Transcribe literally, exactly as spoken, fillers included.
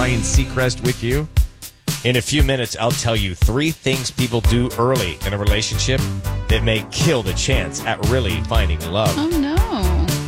Ryan Seacrest with you. In a few minutes, I'll tell you three things people do early in a relationship that may kill the chance at really finding love. Oh, no.